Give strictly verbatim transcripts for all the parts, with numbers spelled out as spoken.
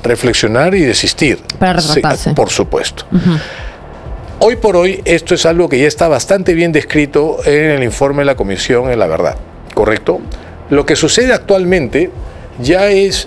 reflexionar y desistir. Para retratarse. Sí, por supuesto. Uh-huh. Hoy por hoy, esto es algo que ya está bastante bien descrito en el informe de la Comisión en La Verdad, ¿correcto? Lo que sucede actualmente ya es,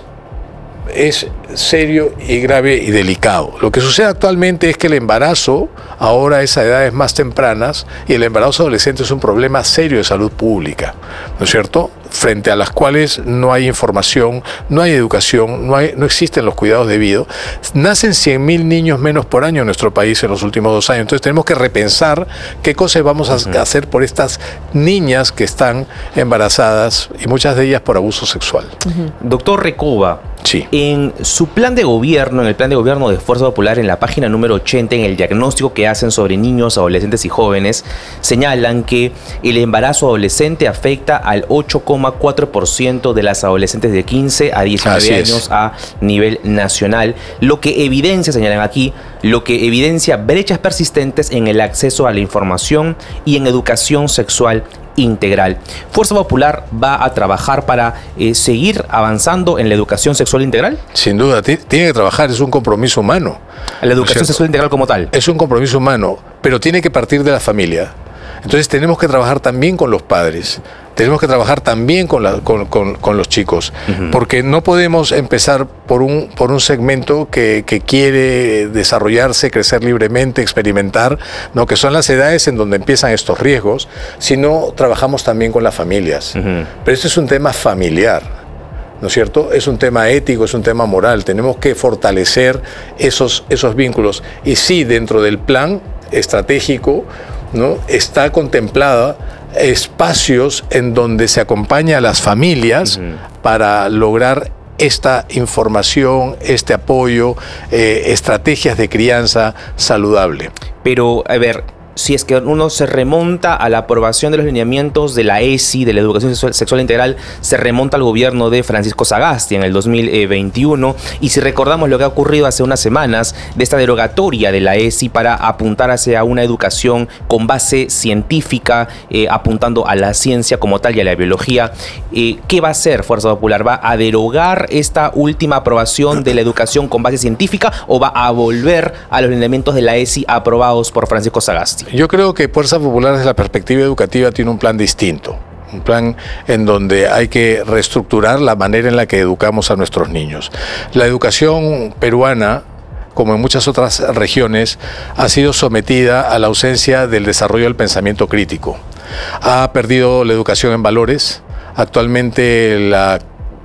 es serio y grave y delicado. Lo que sucede actualmente es que el embarazo ahora es a edades más tempranas y el embarazo adolescente es un problema serio de salud pública, ¿no es cierto? Frente a las cuales no hay información, no hay educación, no, hay, no existen los cuidados debidos. Nacen cien mil niños menos por año en nuestro país en los últimos dos años. Entonces tenemos que repensar qué cosas vamos a uh-huh. hacer por estas niñas que están embarazadas y muchas de ellas por abuso sexual. Uh-huh. Doctor Recoba, sí. En su plan de gobierno, en el plan de gobierno de Fuerza Popular, en la página número ochenta, en el diagnóstico que hacen sobre niños, adolescentes y jóvenes, señalan que el embarazo adolescente afecta al ocho coma cuatro por ciento de las adolescentes de quince a diecinueve años a nivel nacional, lo que evidencia, señalan aquí, lo que evidencia brechas persistentes en el acceso a la información y en educación sexual integral. Fuerza Popular va a trabajar para eh, seguir avanzando en la educación sexual integral. Sin duda, tiene que trabajar, es un compromiso humano. La educación ¿no sexual integral como tal. Es un compromiso humano, pero tiene que partir de la familia. Entonces tenemos que trabajar también con los padres. Tenemos que trabajar también con, la, con, con, con los chicos, uh-huh. porque no podemos empezar por un, por un segmento que, que quiere desarrollarse, crecer libremente, experimentar, ¿no? Que son las edades en donde empiezan estos riesgos, sino trabajamos también con las familias. Uh-huh. Pero este es un tema familiar, ¿no es cierto? Es un tema ético, es un tema moral. Tenemos que fortalecer esos, esos vínculos. Y sí, dentro del plan estratégico, ¿no? Está contemplada espacios en donde se acompaña a las familias uh-huh. para lograr esta información, este apoyo, eh, estrategias de crianza saludable. Pero, a ver, si es que uno se remonta a la aprobación de los lineamientos de la E S I, de la educación sexual, sexual integral, se remonta al gobierno de Francisco Sagasti en el dos mil veintiuno, y si recordamos lo que ha ocurrido hace unas semanas de esta derogatoria de la E S I para apuntar hacia una educación con base científica, eh, apuntando a la ciencia como tal y a la biología, eh, ¿qué va a hacer Fuerza Popular? ¿Va a derogar esta última aprobación de la educación con base científica o va a volver a los lineamientos de la E S I aprobados por Francisco Sagasti? Yo creo que Fuerza Popular desde la perspectiva educativa tiene un plan distinto, un plan en donde hay que reestructurar la manera en la que educamos a nuestros niños. La educación peruana, como en muchas otras regiones, ha sido sometida a la ausencia del desarrollo del pensamiento crítico. Ha perdido la educación en valores. Actualmente la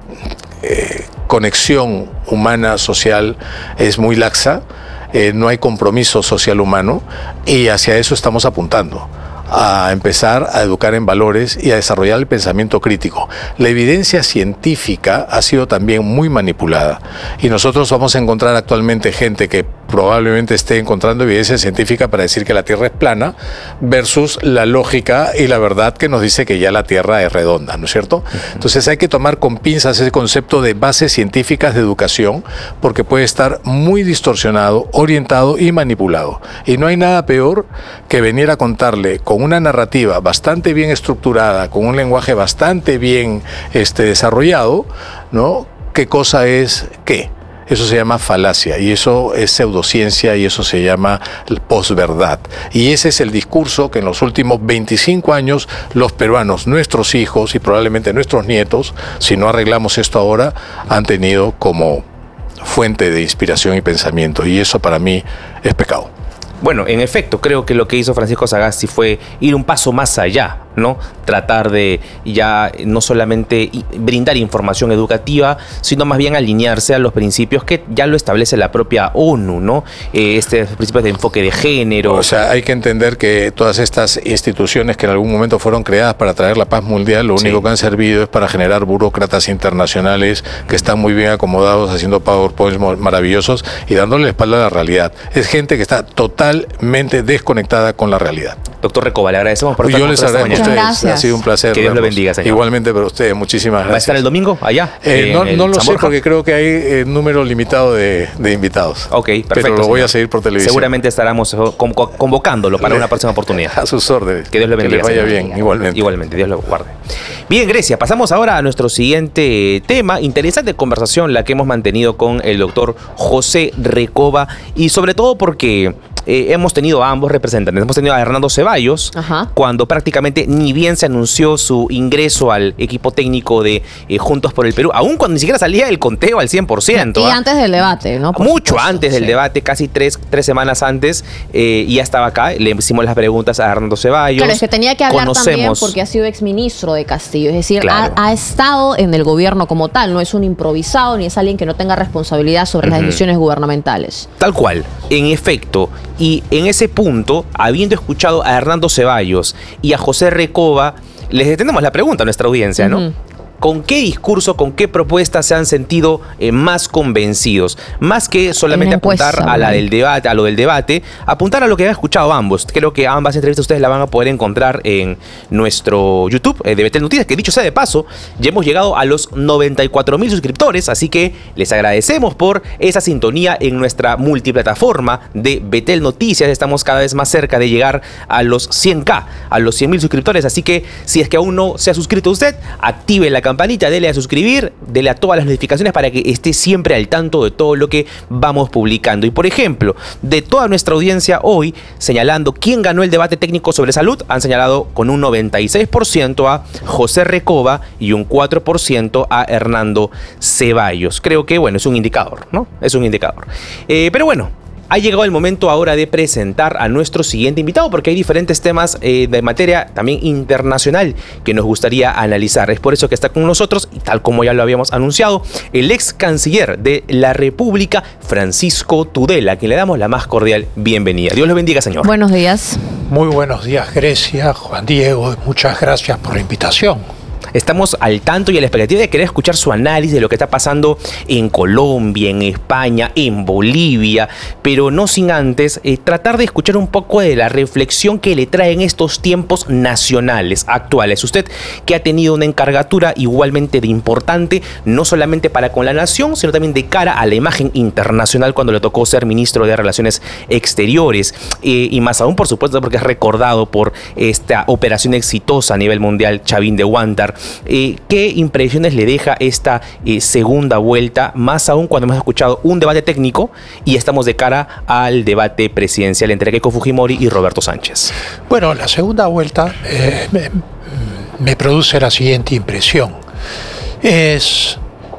eh, conexión humana social es muy laxa. Eh, no hay compromiso social humano y hacia eso estamos apuntando, a empezar a educar en valores y a desarrollar el pensamiento crítico. La evidencia científica ha sido también muy manipulada y nosotros vamos a encontrar actualmente gente que probablemente esté encontrando evidencia científica para decir que la Tierra es plana versus la lógica y la verdad que nos dice que ya la Tierra es redonda, ¿no es cierto? Entonces hay que tomar con pinzas ese concepto de bases científicas de educación porque puede estar muy distorsionado, orientado y manipulado. Y no hay nada peor que venir a contarle con una narrativa bastante bien estructurada, con un lenguaje bastante bien este, desarrollado, ¿no? ¿Qué cosa es qué? Eso se llama falacia y eso es pseudociencia y eso se llama posverdad. Y ese es el discurso que en los últimos veinticinco años los peruanos, nuestros hijos y probablemente nuestros nietos, si no arreglamos esto ahora, han tenido como fuente de inspiración y pensamiento. Y eso para mí es pecado. Bueno, en efecto, creo que lo que hizo Francisco Sagasti fue ir un paso más allá, ¿no? Tratar de ya no solamente brindar información educativa, sino más bien alinearse a los principios que ya lo establece la propia ONU, ¿no? Eh, este principios de enfoque de género. O sea, hay que entender que todas estas instituciones que en algún momento fueron creadas para traer la paz mundial, lo único sí. que han servido es para generar burócratas internacionales que están muy bien acomodados haciendo PowerPoints maravillosos y dándole la espalda a la realidad. Es gente que está totalmente desconectada con la realidad. Doctor Recoba, le agradecemos por estar con nosotros esta mañana. ustedes. gracias. Ha sido un placer. Que Dios lo bendiga, señor. Igualmente para ustedes, muchísimas gracias. ¿Va a estar el domingo allá? Eh, no no lo San sé Borja? porque creo que hay eh, número limitado de, de invitados. Ok, perfecto. Pero lo voy señor. a seguir por televisión. Seguramente estaremos convo- convocándolo para una próxima oportunidad. A sus órdenes. Que Dios le bendiga. Que les vaya señor. bien, igualmente. Igualmente, Dios lo guarde. Bien, Grecia, pasamos ahora a nuestro siguiente tema. Interesante conversación la que hemos mantenido con el doctor José Recoba, y sobre todo porque eh, hemos tenido a ambos representantes. Hemos tenido a Hernando Ceballos, Ajá. cuando prácticamente ni bien se anunció su ingreso al equipo técnico de eh, Juntos por el Perú, aún cuando ni siquiera salía el conteo al cien por ciento. Y ¿ah? antes del debate, ¿no? Por Mucho supuesto, antes del sí. debate, casi tres, tres semanas antes, eh, y ya estaba acá. Le hicimos las preguntas a Hernando Ceballos. Claro, es que tenía que hablar también Conocemos- porque ha sido exministro de Castillo, es decir, Claro. ha, ha estado en el gobierno como tal, no es un improvisado ni es alguien que no tenga responsabilidad sobre las Ujú. decisiones gubernamentales. Tal cual, en efecto, y en ese punto, habiendo escuchado a Hernando Ceballos y a José Recoba, les extendemos la pregunta a nuestra audiencia, ¿no? Ujú. ¿Con qué discurso, con qué propuesta se han sentido eh, más convencidos? Más que solamente Una encuesta, apuntar a la ¿verdad? del debate, a lo del debate, apuntar a lo que han escuchado ambos. Creo que ambas entrevistas ustedes la van a poder encontrar en nuestro YouTube eh, de Betel Noticias, que dicho sea de paso, ya hemos llegado a los noventa y cuatro mil suscriptores, así que les agradecemos por esa sintonía en nuestra multiplataforma de Betel Noticias. Estamos cada vez más cerca de llegar a los cien mil, a los cien mil suscriptores, así que si es que aún no se ha suscrito usted, active la campanita, dele a suscribir, dele a todas las notificaciones para que esté siempre al tanto de todo lo que vamos publicando. Y por ejemplo, de toda nuestra audiencia hoy, señalando quién ganó el debate técnico sobre salud, han señalado con un noventa y seis por ciento a José Recoba y un cuatro por ciento a Hernando Ceballos. Creo que, bueno, es un indicador, ¿no? Es un indicador. Eh, pero bueno, ha llegado el momento ahora de presentar a nuestro siguiente invitado, porque hay diferentes temas eh, de materia también internacional que nos gustaría analizar. Es por eso que está con nosotros, y tal como ya lo habíamos anunciado, el ex canciller de la República, Francisco Tudela, a quien le damos la más cordial bienvenida. Dios lo bendiga, señor. Buenos días. Muy buenos días, Grecia, Juan Diego, y muchas gracias por la invitación. Estamos al tanto y a la expectativa de querer escuchar su análisis de lo que está pasando en Colombia, en España, en Bolivia, pero no sin antes eh, tratar de escuchar un poco de la reflexión que le traen estos tiempos nacionales actuales. Usted que ha tenido una encargatura igualmente de importante, no solamente para con la nación, sino también de cara a la imagen internacional cuando le tocó ser ministro de Relaciones Exteriores, eh, y más aún, por supuesto, porque es recordado por esta operación exitosa a nivel mundial, Chavín de Huántar. Eh, ¿Qué impresiones le deja esta eh, segunda vuelta, más aún cuando hemos escuchado un debate técnico y estamos de cara al debate presidencial entre Keiko Fujimori y Roberto Sánchez? Bueno, la segunda vuelta eh, me, me produce la siguiente impresión. Es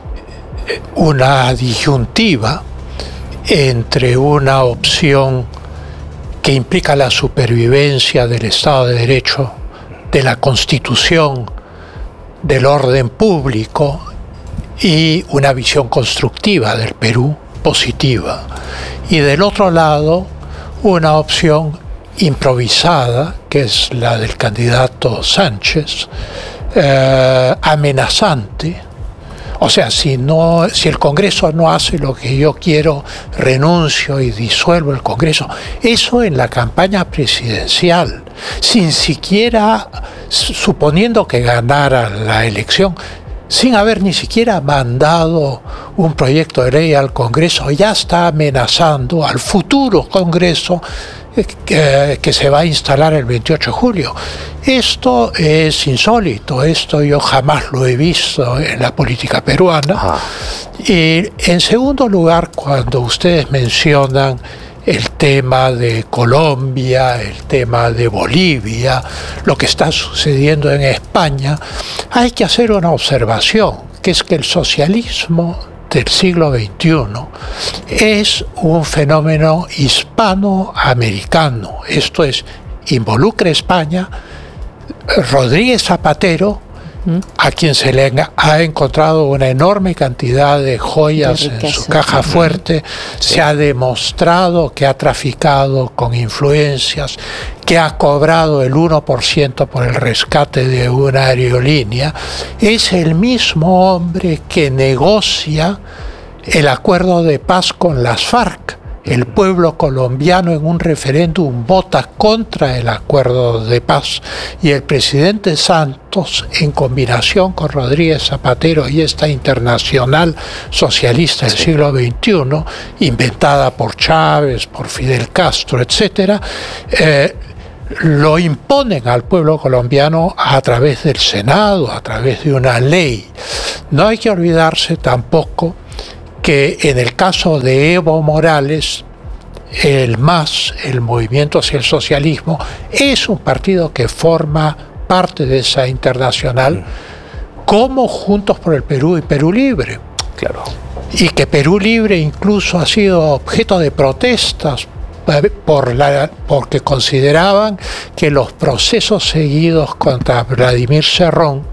una disyuntiva entre una opción que implica la supervivencia del Estado de Derecho, de la Constitución, del orden público, y una visión constructiva del Perú, positiva. Y del otro lado, una opción improvisada, que es la del candidato Sánchez, eh, amenazante. O sea, si, no, si el Congreso no hace lo que yo quiero, renuncio y disuelvo el Congreso. Eso en la campaña presidencial, sin siquiera, suponiendo que ganara la elección, sin haber ni siquiera mandado un proyecto de ley al Congreso, ya está amenazando al futuro Congreso que, que se va a instalar el veintiocho de julio. Esto es insólito, esto yo jamás lo he visto en la política peruana. Ajá. Y en segundo lugar, cuando ustedes mencionan el tema de Colombia, el tema de Bolivia, lo que está sucediendo en España, hay que hacer una observación, que es que el socialismo del siglo veintiuno es un fenómeno hispanoamericano. Esto es, involucra a España. Rodríguez Zapatero, a quien se le ha encontrado una enorme cantidad de joyas en su caja fuerte, se ha demostrado que ha traficado con influencias, que ha cobrado el uno por ciento por el rescate de una aerolínea. Es el mismo hombre que negocia el acuerdo de paz con las FARC El pueblo colombiano en un referéndum vota contra el acuerdo de paz y el presidente Santos, en combinación con Rodríguez Zapatero y esta internacional socialista del siglo veintiuno, inventada por Chávez, por Fidel Castro, etcétera, eh, lo imponen al pueblo colombiano a través del Senado, a través de una ley. No hay que olvidarse tampoco que en el caso de Evo Morales, el M A S, el Movimiento hacia el Socialismo, es un partido que forma parte de esa internacional, como Juntos por el Perú y Perú Libre. Claro. Y que Perú Libre incluso ha sido objeto de protestas por la, porque consideraban que los procesos seguidos contra Vladimir Cerrón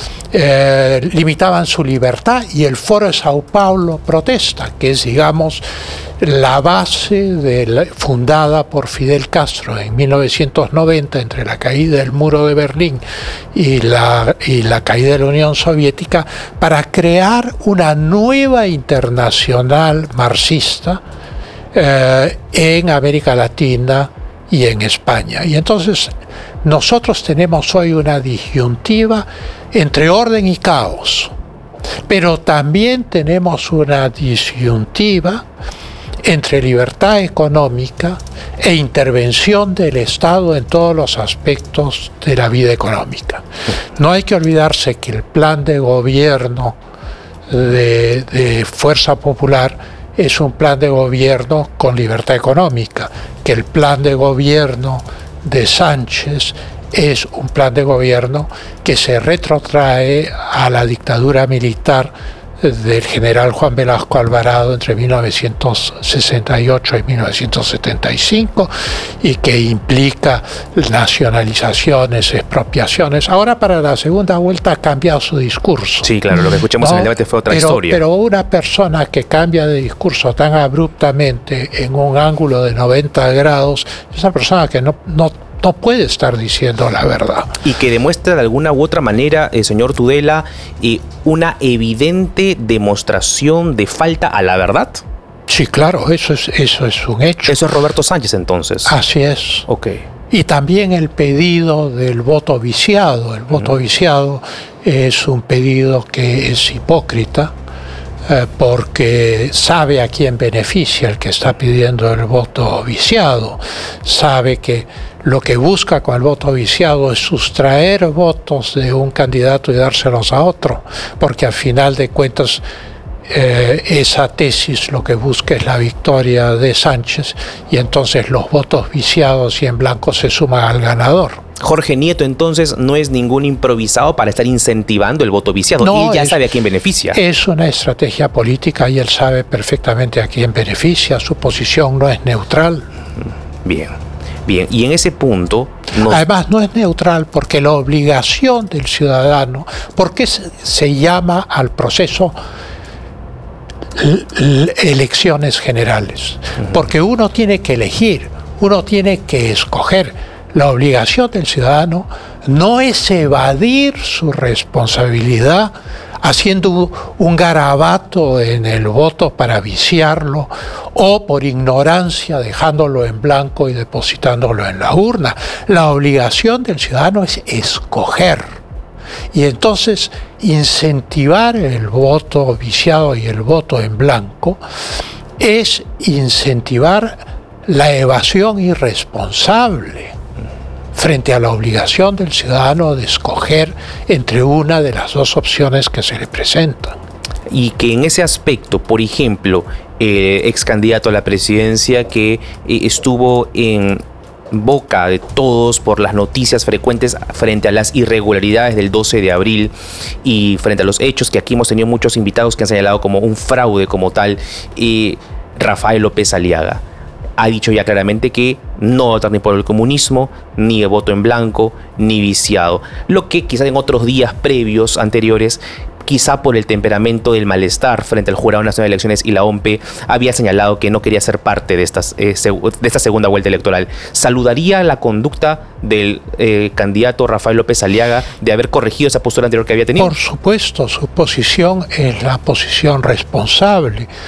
Eh, limitaban su libertad, y el Foro de Sao Paulo protesta, que es, digamos, la base de la, fundada por Fidel Castro en mil novecientos noventa, entre la caída del muro de Berlín y la, y la caída de la Unión Soviética, para crear una nueva internacional marxista eh, en América Latina y en España. Y entonces nosotros tenemos hoy una disyuntiva entre orden y caos, pero también tenemos una disyuntiva entre libertad económica e intervención del Estado en todos los aspectos de la vida económica. No hay que olvidarse que el plan de gobierno de, de Fuerza Popular es un plan de gobierno con libertad económica, que el plan de gobierno de Sánchez es un plan de gobierno que se retrotrae a la dictadura militar del general Juan Velasco Alvarado entre mil novecientos sesenta y ocho y mil novecientos setenta y cinco, y que implica nacionalizaciones, expropiaciones. Ahora, para la segunda vuelta, ha cambiado su discurso. Sí, claro, lo que escuchamos ¿no? en el debate fue otra pero, historia. Pero una persona que cambia de discurso tan abruptamente en un ángulo de noventa grados, es una persona que no, no no puede estar diciendo la verdad. Y que demuestra de alguna u otra manera, eh, señor Tudela, eh, una evidente demostración de falta a la verdad. Sí, claro, eso es, eso es un hecho. Eso es Roberto Sánchez, entonces. Así es. Ok. Y también el pedido del voto viciado. El voto uh-huh. viciado es un pedido que es hipócrita, eh, porque sabe a quién beneficia el que está pidiendo el voto viciado. Sabe que lo que busca con el voto viciado es sustraer votos de un candidato y dárselos a otro, porque al final de cuentas eh, esa tesis lo que busca es la victoria de Sánchez, y entonces los votos viciados y en blanco se suman al ganador. Jorge Nieto, entonces, no es ningún improvisado para estar incentivando el voto viciado. No, él ya es, sabe a quién beneficia. Es una estrategia política y él sabe perfectamente a quién beneficia. Su posición no es neutral. Bien. Bien, y en ese punto... Nos... Además, no es neutral porque la obligación del ciudadano, ¿por qué se, se llama al proceso l- l- elecciones generales? Uh-huh. Porque uno tiene que elegir, uno tiene que escoger. La obligación del ciudadano no es evadir su responsabilidad haciendo un garabato en el voto para viciarlo, o por ignorancia dejándolo en blanco y depositándolo en la urna. La obligación del ciudadano es escoger. Y entonces incentivar el voto viciado y el voto en blanco es incentivar la evasión irresponsable frente a la obligación del ciudadano de escoger entre una de las dos opciones que se le presentan. Y que en ese aspecto, por ejemplo, el ex candidato a la presidencia que eh, estuvo en boca de todos por las noticias frecuentes frente a las irregularidades del doce de abril y frente a los hechos que aquí hemos tenido muchos invitados que han señalado como un fraude como tal, eh, Rafael López Aliaga ha dicho ya claramente que no va a votar ni por el comunismo, ni de voto en blanco, ni viciado. Lo que quizás en otros días previos, anteriores, quizá por el temperamento del malestar frente al Jurado Nacional de Elecciones y la O M P, había señalado que no quería ser parte de, estas, eh, de esta segunda vuelta electoral. ¿Saludaría la conducta del eh, candidato Rafael López Aliaga de haber corregido esa postura anterior que había tenido? Por supuesto, su posición es la posición responsable.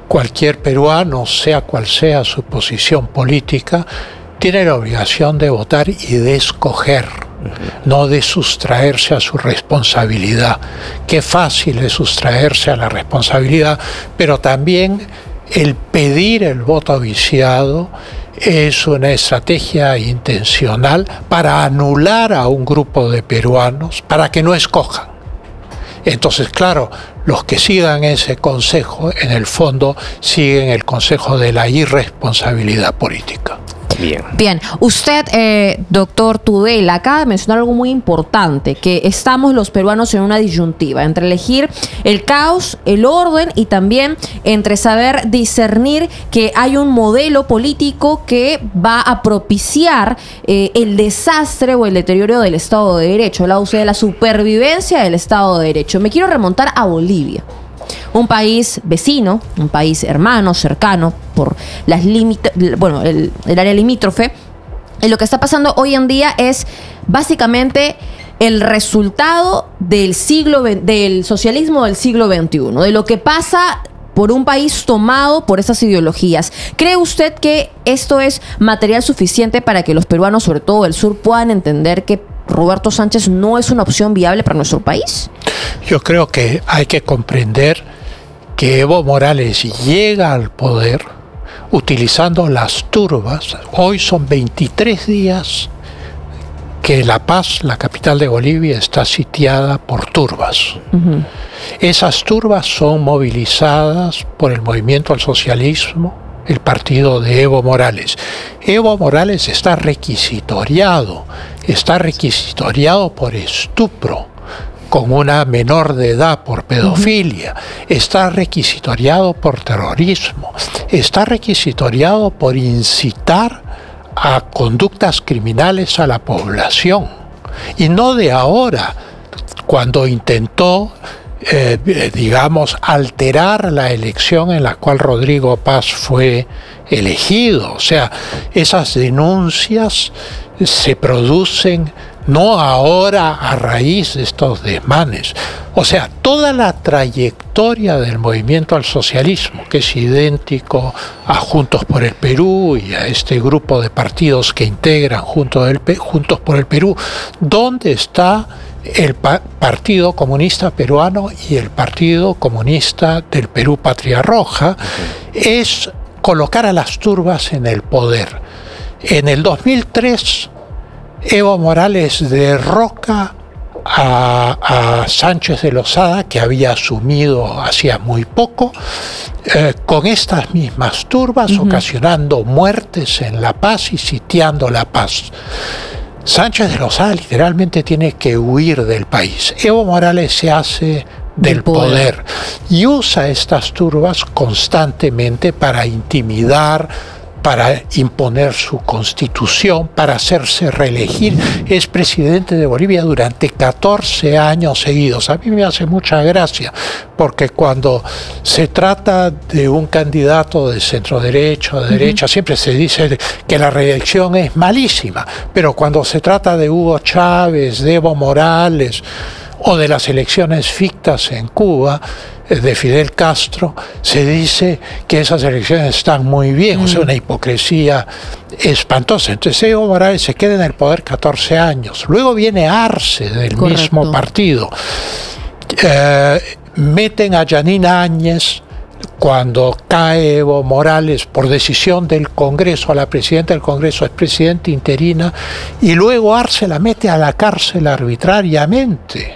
cualquier peruano, sea cual sea su posición política, tiene la obligación de votar y de escoger, no de sustraerse a su responsabilidad. Qué fácil es sustraerse a la responsabilidad, pero también el pedir el voto viciado es una estrategia intencional para anular a un grupo de peruanos, para que no escojan. Entonces, claro, los que sigan ese consejo, en el fondo, siguen el consejo de la irresponsabilidad política. Bien. Bien, usted, eh, doctor Tudela, acaba de mencionar algo muy importante, que estamos los peruanos en una disyuntiva entre elegir el caos, el orden y también entre saber discernir que hay un modelo político que va a propiciar eh, el desastre o el deterioro del Estado de Derecho, la ausencia de la supervivencia del Estado de Derecho. Me quiero remontar a Bolivia. Un país vecino, un país hermano, cercano, por las límites, bueno, el, el área limítrofe. Y lo que está pasando hoy en día es básicamente el resultado del siglo del socialismo del siglo veintiuno, de lo que pasa por un país tomado por esas ideologías. ¿Cree usted que esto es material suficiente para que los peruanos, sobre todo del sur, puedan entender que Roberto Sánchez no es una opción viable para nuestro país? Yo creo que hay que comprender que Evo Morales llega al poder utilizando las turbas. Hoy son veintitrés días que La Paz, la capital de Bolivia, está sitiada por turbas. Uh-huh. Esas turbas son movilizadas por el Movimiento al Socialismo, el partido de Evo Morales. Evo Morales está requisitoriado, está requisitoriado por estupro con una menor de edad, por pedofilia, uh-huh. Está requisitoriado por terrorismo, está requisitoriado por incitar a conductas criminales a la población. Y no de ahora, cuando intentó, eh, digamos, alterar la elección en la cual Rodrigo Paz fue elegido. O sea, esas denuncias se producen no ahora a raíz de estos desmanes. O sea, toda la trayectoria del movimiento al socialismo, que es idéntico a Juntos por el Perú y a este grupo de partidos que integran Juntos, del, Juntos por el Perú, ¿dónde está el pa- Partido Comunista Peruano y el Partido Comunista del Perú Patria Roja? Es colocar a las turbas en el poder. En el dos mil tres, Evo Morales derroca a, a Sánchez de Lozada, que había asumido hacía muy poco, eh, con estas mismas turbas, uh-huh. ocasionando muertes en La Paz y sitiando La Paz. Sánchez de Lozada literalmente tiene que huir del país. Evo Morales se hace del poder. poder y usa estas turbas constantemente para intimidar, para imponer su constitución, para hacerse reelegir. Es presidente de Bolivia durante catorce años seguidos. A mí me hace mucha gracia, porque cuando se trata de un candidato de centro derecho, de derecha, uh-huh. siempre se dice que la reelección es malísima, pero cuando se trata de Hugo Chávez, de Evo Morales, o de las elecciones fictas en Cuba, de Fidel Castro, se dice que esas elecciones están muy bien, mm. o sea, una hipocresía espantosa. Entonces Evo Morales se queda en el poder catorce años. Luego viene Arce, del Correcto. mismo partido. Eh, meten a Yanine Áñez cuando cae Evo Morales por decisión del Congreso, a la presidenta del Congreso es presidenta interina, y luego Arce la mete a la cárcel arbitrariamente.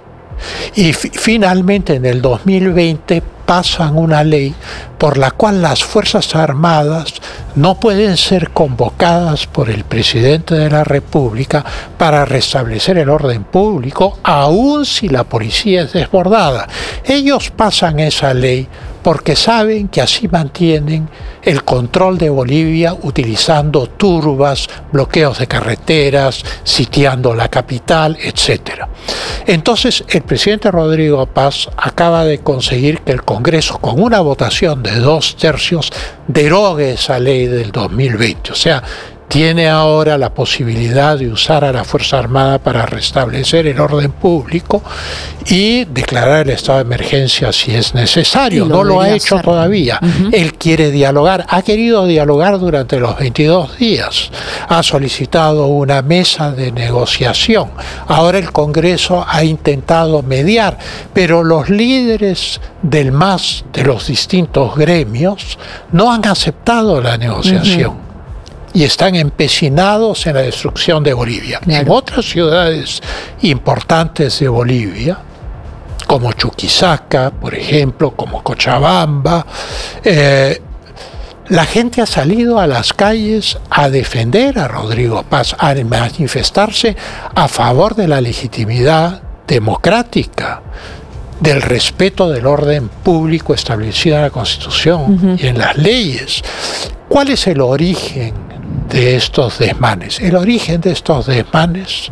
Y f- finalmente en el dos mil veinte pasan una ley por la cual las Fuerzas Armadas no pueden ser convocadas por el presidente de la República para restablecer el orden público, aun si la policía es desbordada. Ellos pasan esa ley porque saben que así mantienen el control de Bolivia utilizando turbas, bloqueos de carreteras, sitiando la capital, etcétera. Entonces, el presidente Rodrigo Paz acaba de conseguir que el Congreso, con una votación de dos tercios, derogue esa ley del dos mil veinte. O sea, tiene ahora la posibilidad de usar a la Fuerza Armada para restablecer el orden público y declarar el estado de emergencia si es necesario. Lo no lo ha hecho hacer. todavía. Uh-huh. Él quiere dialogar, ha querido dialogar durante los veintidós días. Ha solicitado una mesa de negociación. Ahora el Congreso ha intentado mediar, pero los líderes del M A S de los distintos gremios no han aceptado la negociación. Uh-huh. Y están empecinados en la destrucción de Bolivia. Claro. En otras ciudades importantes de Bolivia, como Chuquisaca, por ejemplo, como Cochabamba, eh, la gente ha salido a las calles a defender a Rodrigo Paz, a manifestarse a favor de la legitimidad democrática, del respeto del orden público establecido en la Constitución uh-huh. y en las leyes. ¿Cuál es el origen de estos desmanes? El origen de estos desmanes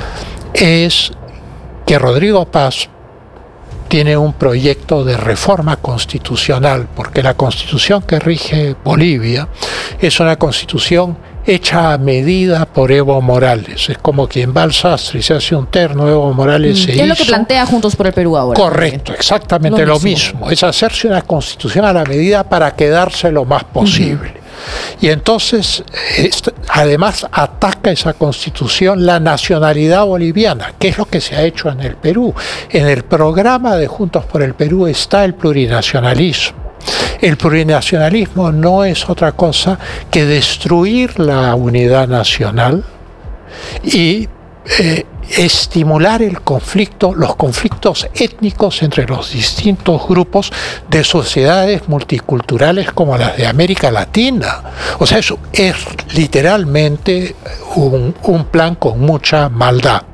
es que Rodrigo Paz tiene un proyecto de reforma constitucional, porque la constitución que rige Bolivia es una constitución hecha a medida por Evo Morales. Es como quien va al sastre y se hace un terno, Evo Morales mm, se hizo. Es lo que plantea Juntos por el Perú ahora. Correcto, exactamente lo mismo. lo mismo. Es hacerse una constitución a la medida para quedarse lo más posible. Uh-huh. Y entonces, además, ataca esa constitución la nacionalidad boliviana, que es lo que se ha hecho en el Perú. En el programa de Juntos por el Perú está el plurinacionalismo. El plurinacionalismo no es otra cosa que destruir la unidad nacional y eh, estimular el conflicto, los conflictos étnicos entre los distintos grupos de sociedades multiculturales como las de América Latina. O sea, eso es literalmente un, un plan con mucha maldad.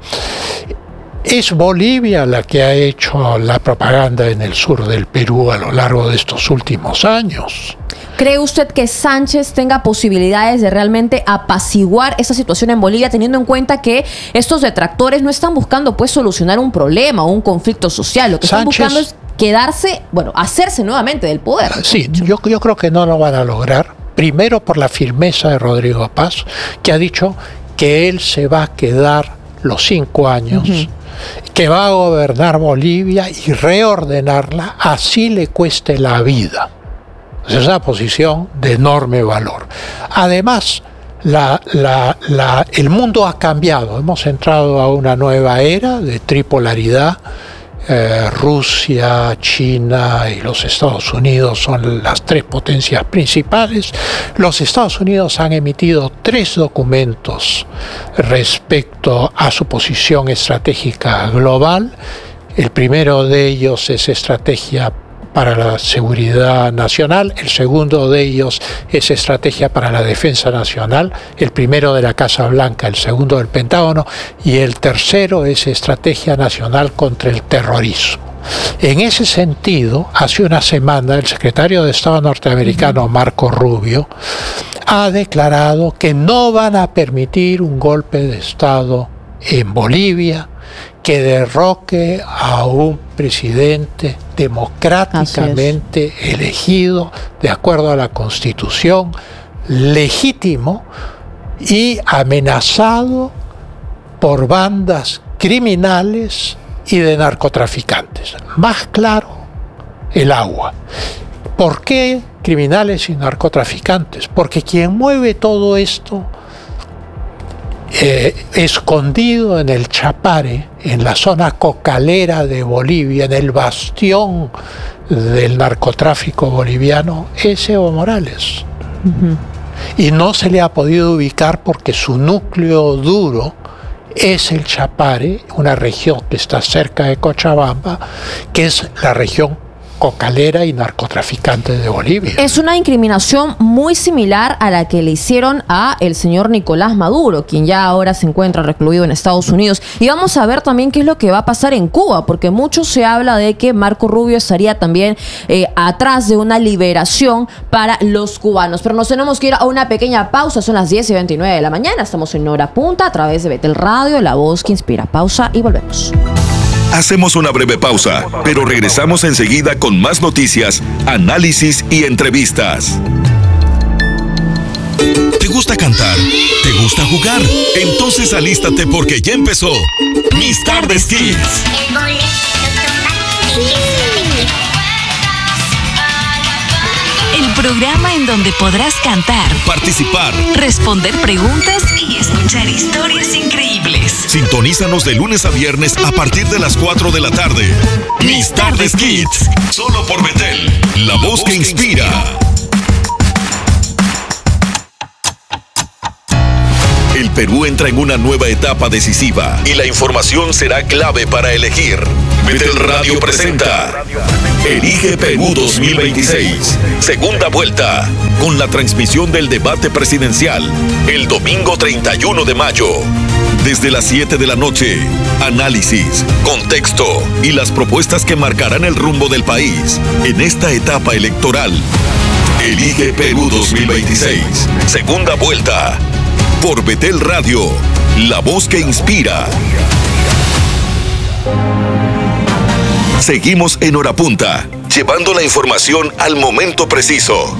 Es Bolivia la que ha hecho la propaganda en el sur del Perú a lo largo de estos últimos años. ¿Cree usted que Sánchez tenga posibilidades de realmente apaciguar esa situación en Bolivia, teniendo en cuenta que estos detractores no están buscando pues solucionar un problema o un conflicto social? Lo que Sánchez, están buscando es quedarse, bueno, hacerse nuevamente del poder. Sí, yo, yo creo que no lo van a lograr. Primero por la firmeza de Rodrigo Paz, que ha dicho que él se va a quedar los cinco años, uh-huh. que va a gobernar Bolivia y reordenarla, así le cueste la vida. Es una posición de enorme valor. Además, la, la, la, el mundo ha cambiado. Hemos entrado a una nueva era de tripolaridad. Eh, Rusia, China y los Estados Unidos son las tres potencias principales. Los Estados Unidos han emitido tres documentos respecto a su posición estratégica global. El primero de ellos es Estrategia para la Seguridad Nacional, el segundo de ellos es Estrategia para la Defensa Nacional, el primero de la Casa Blanca, el segundo del Pentágono, y el tercero es Estrategia Nacional contra el Terrorismo. En ese sentido, hace una semana el secretario de Estado norteamericano, Marco Rubio, ha declarado que no van a permitir un golpe de Estado en Bolivia que derroque a un presidente democráticamente elegido de acuerdo a la Constitución, legítimo y amenazado por bandas criminales y de narcotraficantes. Más claro, el agua. ¿Por qué criminales y narcotraficantes? Porque quien mueve todo esto Eh, escondido en el Chapare, en la zona cocalera de Bolivia, en el bastión del narcotráfico boliviano, es Evo Morales. Uh-huh. Y no se le ha podido ubicar porque su núcleo duro es el Chapare, una región que está cerca de Cochabamba, que es la región cocalera y narcotraficante de Bolivia. Es una incriminación muy similar a la que le hicieron a el señor Nicolás Maduro, quien ya ahora se encuentra recluido en Estados Unidos. Y vamos a ver también qué es lo que va a pasar en Cuba, porque mucho se habla de que Marco Rubio estaría también eh, atrás de una liberación para los cubanos. Pero nos tenemos que ir a una pequeña pausa. Son las diez y veintinueve de la mañana. Estamos en Hora Punta a través de Betel Radio, la voz que inspira. Pausa y volvemos. Hacemos una breve pausa, pero regresamos enseguida con más noticias, análisis y entrevistas. ¿Te gusta cantar? ¿Te gusta jugar? Entonces alístate porque ya empezó Mis Tardes Kids. El programa en donde podrás cantar, Participar, responder preguntas y escuchar historias increíbles. Sintonízanos de lunes a viernes a partir de las cuatro de la tarde. Mis Tardes Kids, solo por Betel, la voz que inspira. El Perú entra en una nueva etapa decisiva y la información será clave para elegir. Betel Radio presenta Elige Perú dos mil veintiséis, segunda vuelta, con la transmisión del debate presidencial el domingo treinta y uno de mayo. Desde las siete de la noche, análisis, contexto y las propuestas que marcarán el rumbo del país en esta etapa electoral. Elige Perú dos mil veintiséis, segunda vuelta. Por Betel Radio, la voz que inspira. Seguimos en Hora Punta, llevando la información al momento preciso.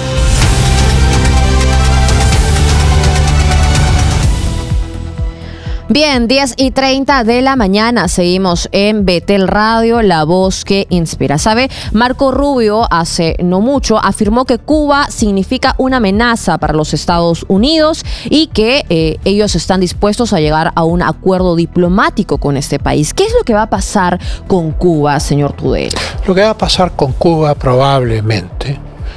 Bien, diez y treinta de la mañana, seguimos en Betel Radio, la voz que inspira. ¿Sabe? Marco Rubio hace no mucho afirmó que Cuba significa una amenaza para los Estados Unidos y que eh, ellos están dispuestos a llegar a un acuerdo diplomático con este país. ¿Qué es lo que va a pasar con Cuba, señor Tudela? Lo que va a pasar con Cuba probablemente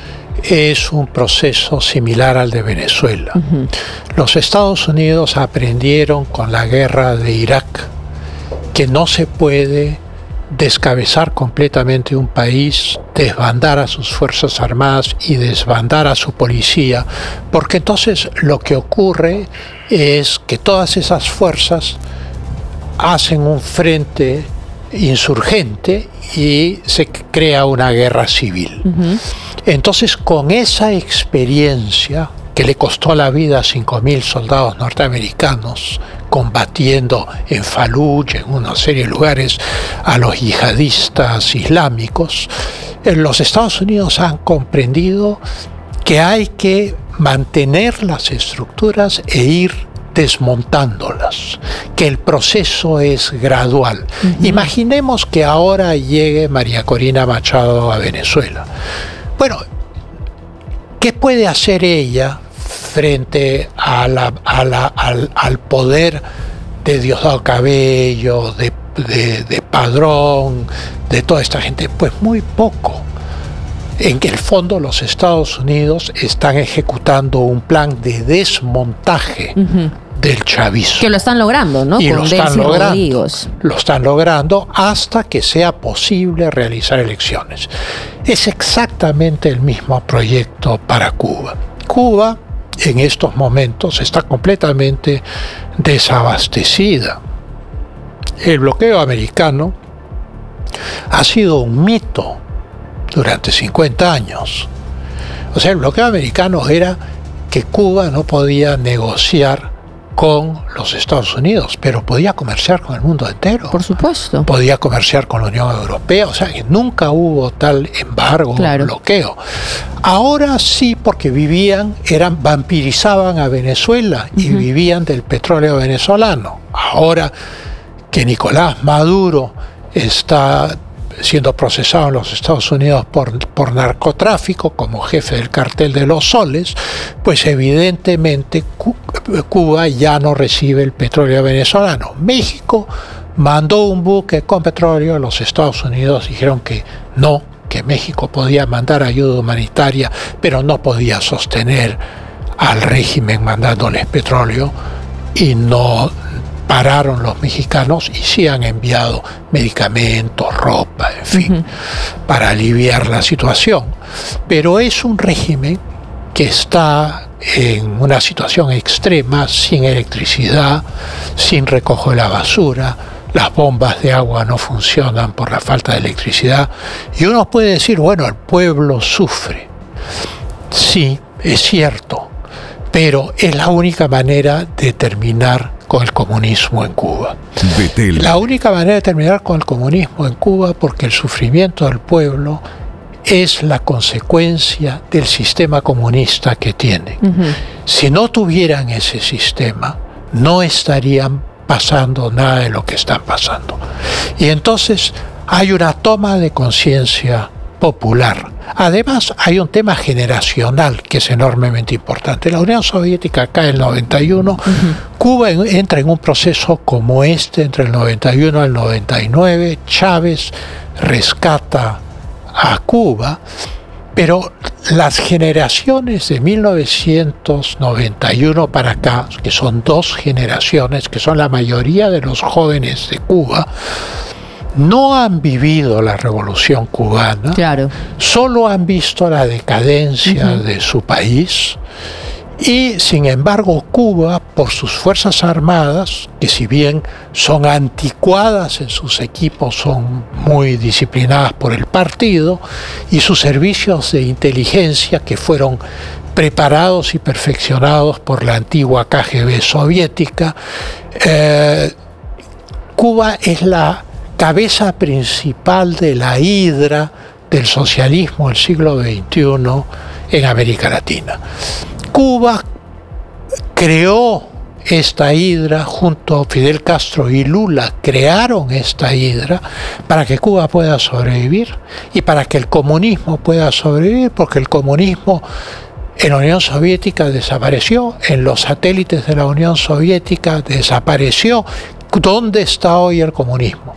es un proceso similar al de Venezuela. Uh-huh. Los Estados Unidos aprendieron con la guerra de Irak que no se puede descabezar completamente un país, desbandar a sus fuerzas armadas y desbandar a su policía, porque entonces lo que ocurre es que todas esas fuerzas hacen un frente insurgente y se crea una guerra civil. Uh-huh. Entonces, con esa experiencia que le costó la vida a cinco mil soldados norteamericanos combatiendo en Fallujah, en una serie de lugares, a los yihadistas islámicos, los Estados Unidos han comprendido que hay que mantener las estructuras e ir desmontándolas, que el proceso es gradual. Uh-huh. Imaginemos que ahora llegue María Corina Machado a Venezuela. Bueno, ¿qué puede hacer ella frente a la, a la, al, al poder de Diosdado Cabello, de, de, de Padrón, de toda esta gente? Pues muy poco. En que el fondo los Estados Unidos están ejecutando un plan de desmontaje uh-huh. del chavismo. Que lo están logrando, ¿no? Y Con lo están Delcy logrando. Rodríguez. Lo están logrando hasta que sea posible realizar elecciones. Es exactamente el mismo proyecto para Cuba. Cuba, en estos momentos, está completamente desabastecida. El bloqueo americano ha sido un mito durante cincuenta años. O sea, el bloqueo americano era que Cuba no podía negociar con los Estados Unidos, pero podía comerciar con el mundo entero. Por supuesto. Podía comerciar con la Unión Europea, o sea que nunca hubo tal embargo, claro. bloqueo. Ahora sí, porque vivían, eran, vampirizaban a Venezuela y uh-huh. vivían del petróleo venezolano. Ahora que Nicolás Maduro está siendo procesado en los Estados Unidos por, por narcotráfico como jefe del cartel de los soles, pues evidentemente Cuba ya no recibe el petróleo venezolano. México mandó un buque con petróleo, los Estados Unidos dijeron que no, que México podía mandar ayuda humanitaria, pero no podía sostener al régimen mandándoles petróleo, y no pararon los mexicanos y sí han enviado medicamentos, ropa, en fin, uh-huh. para aliviar la situación. Pero es un régimen que está en una situación extrema, sin electricidad, sin recojo de la basura, las bombas de agua no funcionan por la falta de electricidad, y uno puede decir, bueno, el pueblo sufre. Sí, es cierto, pero es la única manera de terminar con el comunismo en Cuba. Betel. La única manera de terminar con el comunismo en Cuba, porque el sufrimiento del pueblo es la consecuencia del sistema comunista que tienen. Ujú. Si no tuvieran ese sistema, no estarían pasando nada de lo que están pasando. Y entonces hay una toma de conciencia popular. Además, hay un tema generacional que es enormemente importante. La Unión Soviética cae en el noventa y uno, uh-huh. Cuba en, entra en un proceso como este entre el noventa y uno y el noventa y nueve. Chávez rescata a Cuba, pero las generaciones de mil novecientos noventa y uno para acá, que son dos generaciones, que son la mayoría de los jóvenes de Cuba, no han vivido la revolución cubana, claro. Solo han visto la decadencia uh-huh. de su país, y sin embargo Cuba, por sus fuerzas armadas, que si bien son anticuadas en sus equipos, son muy disciplinadas por el partido, y sus servicios de inteligencia que fueron preparados y perfeccionados por la antigua K G B soviética, eh, Cuba es la cabeza principal de la hidra del socialismo del siglo veintiuno en América Latina. Cuba creó esta hidra junto a Fidel Castro y Lula, crearon esta hidra para que Cuba pueda sobrevivir y para que el comunismo pueda sobrevivir, porque el comunismo en la Unión Soviética desapareció, en los satélites de la Unión Soviética desapareció. ¿Dónde está hoy el comunismo?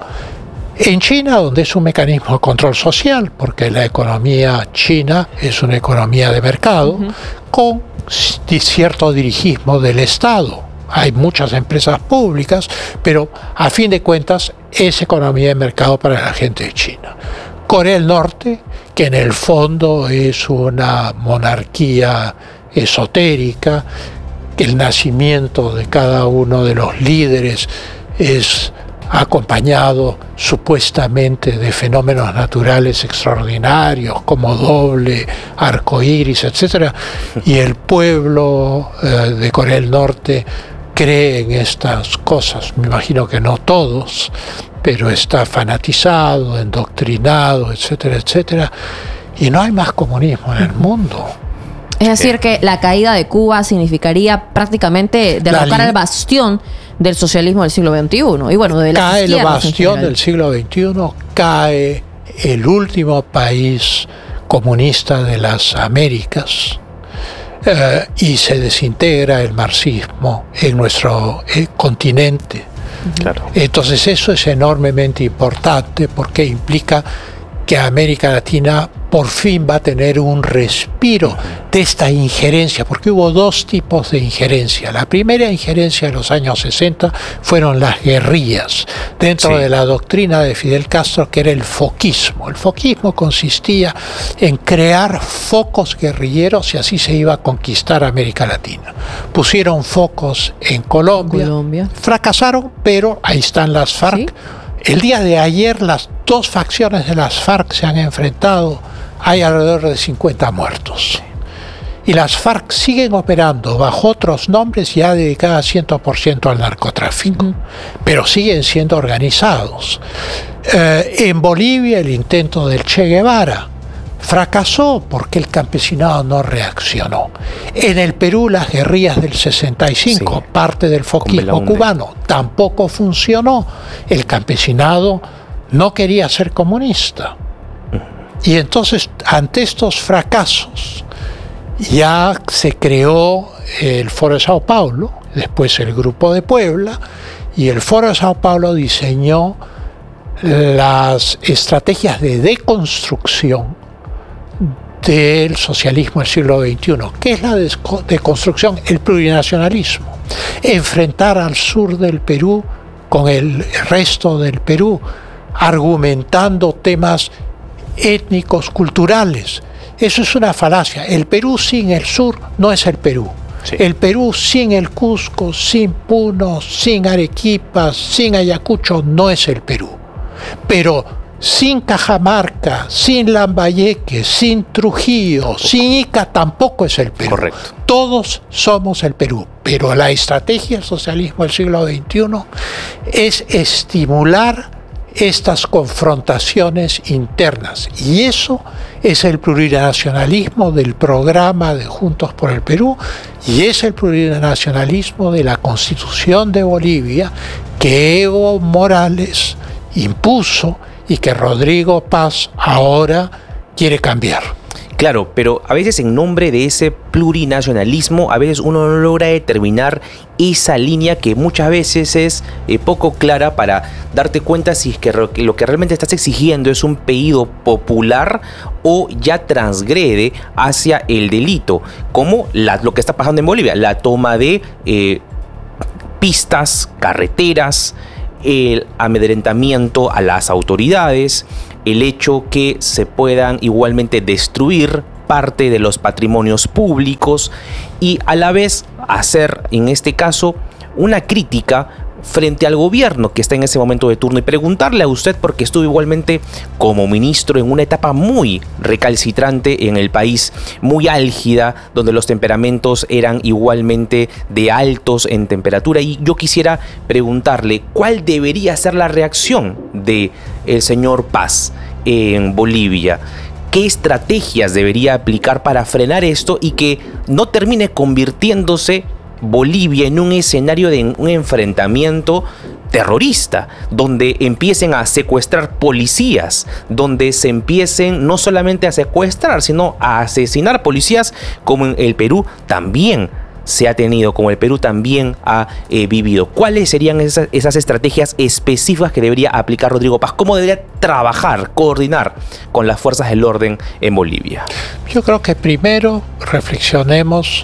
En China, donde es un mecanismo de control social, porque la economía china es una economía de mercado, uh-huh. con cierto dirigismo del Estado. Hay muchas empresas públicas, pero a fin de cuentas es economía de mercado para la gente de China. Corea del Norte, que en el fondo es una monarquía esotérica, el nacimiento de cada uno de los líderes es acompañado supuestamente de fenómenos naturales extraordinarios como doble, arco iris, etcétera, y el pueblo eh, de Corea del Norte cree en estas cosas. Me imagino que no todos, pero está fanatizado, endoctrinado, etcétera, etcétera, y no hay más comunismo en el mundo. Es decir, que la caída de Cuba significaría prácticamente derrocar al bastión del socialismo del siglo veintiuno. Y bueno, de cae el bastión del siglo veintiuno, cae el último país comunista de las Américas, eh, y se desintegra el marxismo en nuestro eh, continente. Claro. Entonces eso es enormemente importante porque implica que América Latina por fin va a tener un respiro de esta injerencia, porque hubo dos tipos de injerencia. La primera injerencia de los años sesenta fueron las guerrillas, dentro sí. de la doctrina de Fidel Castro, que era el foquismo. El foquismo consistía en crear focos guerrilleros y así se iba a conquistar América Latina. Pusieron focos en Colombia, Colombia. fracasaron, pero ahí están las FARC. ¿Sí? El día de ayer las dos facciones de las FARC se han enfrentado, hay alrededor de cincuenta muertos. Y las FARC siguen operando bajo otros nombres ya dedicadas cien por ciento al narcotráfico, uh-huh. pero siguen siendo organizados. Eh, en Bolivia el intento del Che Guevara fracasó porque el campesinado no reaccionó. En el Perú las guerrillas del sesenta y cinco, sí, parte del foquismo cubano, tampoco funcionó. El campesinado no quería ser comunista. Y entonces, ante estos fracasos, ya se creó el Foro de Sao Paulo, después el Grupo de Puebla, y el Foro de Sao Paulo diseñó las estrategias de deconstrucción del socialismo del siglo veintiuno. ¿Qué es la deconstrucción? El plurinacionalismo. Enfrentar al sur del Perú con el resto del Perú, argumentando temas étnicos, culturales. Eso es una falacia. El Perú sin el sur no es el Perú. Sí. El Perú sin el Cusco, sin Puno, sin Arequipa, sin Ayacucho, no es el Perú. Pero sin Cajamarca, sin Lambayeque, sin Trujillo, sin Ica, tampoco es el Perú. Correcto. Todos somos el Perú. Pero la estrategia del socialismo del siglo veintiuno es estimular estas confrontaciones internas. Y eso es el plurinacionalismo del programa de Juntos por el Perú y es el plurinacionalismo de la Constitución de Bolivia que Evo Morales impuso y que Rodrigo Paz ahora quiere cambiar. Claro, pero a veces en nombre de ese plurinacionalismo, a veces uno no logra determinar esa línea que muchas veces es eh, poco clara para darte cuenta si es que lo que realmente estás exigiendo es un pedido popular o ya transgrede hacia el delito, como la, lo que está pasando en Bolivia, la toma de eh, pistas, carreteras, el amedrentamiento a las autoridades, el hecho que se puedan igualmente destruir parte de los patrimonios públicos y a la vez hacer, en este caso, una crítica frente al gobierno que está en ese momento de turno y preguntarle a usted, porque estuvo igualmente como ministro en una etapa muy recalcitrante en el país, muy álgida, donde los temperamentos eran igualmente de altos en temperatura, y yo quisiera preguntarle cuál debería ser la reacción de el señor Paz en Bolivia. ¿Qué estrategias debería aplicar para frenar esto y que no termine convirtiéndose Bolivia en un escenario de un enfrentamiento terrorista, donde empiecen a secuestrar policías, donde se empiecen no solamente a secuestrar, sino a asesinar policías, como en el Perú también se ha tenido, como el Perú también ha eh, vivido? ¿Cuáles serían esas, esas estrategias específicas que debería aplicar Rodrigo Paz? ¿Cómo debería trabajar, coordinar con las fuerzas del orden en Bolivia? Yo creo que primero reflexionemos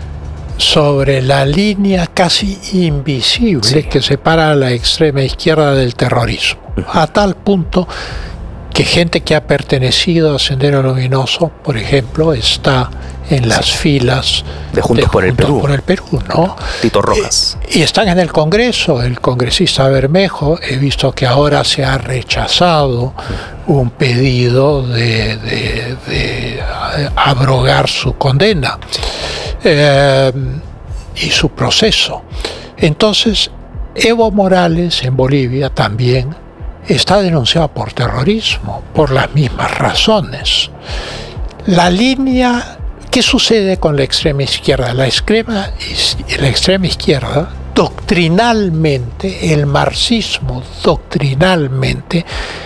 sobre la línea casi invisible sí. que separa a la extrema izquierda del terrorismo, a tal punto que gente que ha pertenecido a Sendero Luminoso, por ejemplo, está en las sí. filas de Juntos, de por, el Juntos por el Perú, ¿no? Tito Rojas. Y, y están en el Congreso. El congresista Bermejo, he visto que ahora se ha rechazado un pedido de, de, de abrogar su condena. Sí. Eh, y su proceso. Entonces, Evo Morales en Bolivia también está denunciado por terrorismo, por las mismas razones. La línea, ¿qué sucede con la extrema izquierda? La extrema, la extrema izquierda, doctrinalmente, el marxismo doctrinalmente,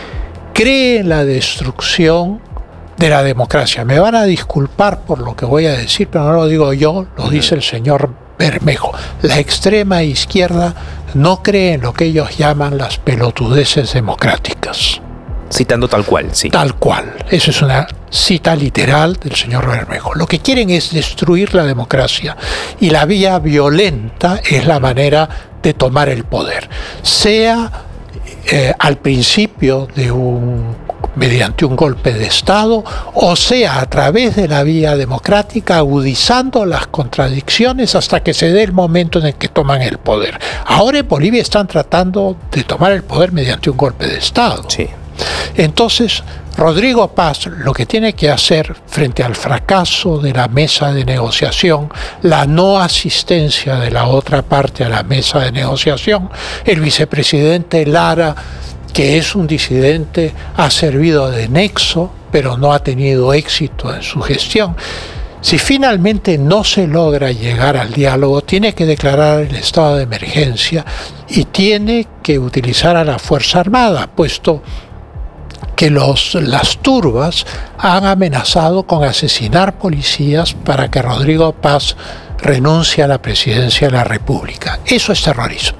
cree en la destrucción de la democracia. Me van a disculpar por lo que voy a decir, pero no lo digo yo, lo dice el señor Bermejo. La extrema izquierda no cree en lo que ellos llaman las pelotudeces democráticas. Citando tal cual, sí. Tal cual. Eso es una cita literal del señor Bermejo. Lo que quieren es destruir la democracia y la vía violenta es la manera de tomar el poder. Sea eh, al principio de un mediante un golpe de Estado, o sea, a través de la vía democrática, agudizando las contradicciones hasta que se dé el momento en el que toman el poder. Ahora en Bolivia están tratando de tomar el poder mediante un golpe de Estado. Sí. Entonces, Rodrigo Paz lo que tiene que hacer frente al fracaso de la mesa de negociación, la no asistencia de la otra parte a la mesa de negociación, el vicepresidente Lara, que es un disidente, ha servido de nexo, pero no ha tenido éxito en su gestión. Si finalmente no se logra llegar al diálogo, tiene que declarar el estado de emergencia y tiene que utilizar a la Fuerza Armada, puesto que los, las turbas han amenazado con asesinar policías para que Rodrigo Paz renuncie a la presidencia de la República. Eso es terrorismo.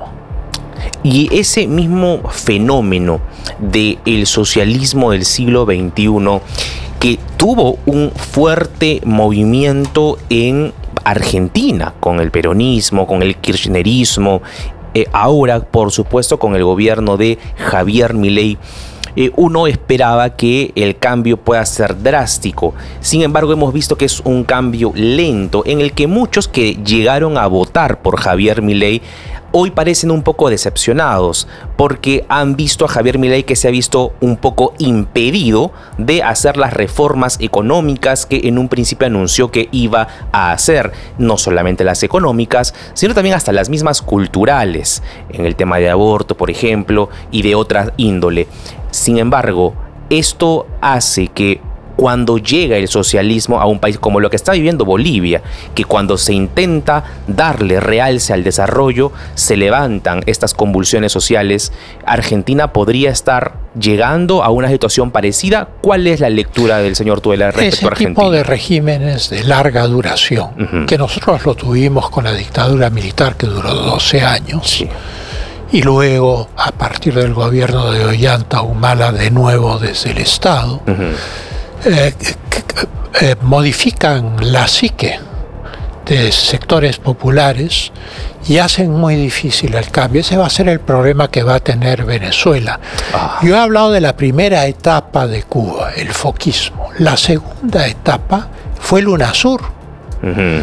Y ese mismo fenómeno del socialismo del siglo veintiuno, que tuvo un fuerte movimiento en Argentina, con el peronismo, con el kirchnerismo, eh, ahora por supuesto con el gobierno de Javier Milei, eh, uno esperaba que el cambio pueda ser drástico. Sin embargo, hemos visto que es un cambio lento, en el que muchos que llegaron a votar por Javier Milei hoy parecen un poco decepcionados porque han visto a Javier Milei que se ha visto un poco impedido de hacer las reformas económicas que en un principio anunció que iba a hacer, no solamente las económicas, sino también hasta las mismas culturales, en el tema de aborto, por ejemplo, y de otra índole. Sin embargo, esto hace que cuando llega el socialismo a un país como lo que está viviendo Bolivia, que cuando se intenta darle realce al desarrollo, se levantan estas convulsiones sociales, Argentina podría estar llegando a una situación parecida. ¿Cuál es la lectura del señor Tudela respecto Ese a Argentina? tipo de regímenes de larga duración, uh-huh. que nosotros lo tuvimos con la dictadura militar que duró doce años, sí. y luego a partir del gobierno de Ollanta Humala de nuevo desde el Estado, uh-huh. Eh, eh, modifican la psique de sectores populares y hacen muy difícil el cambio. Ese va a ser el problema que va a tener Venezuela. Ah. Yo he hablado de la primera etapa de Cuba, el foquismo. La segunda etapa fue el UNASUR. Uh-huh.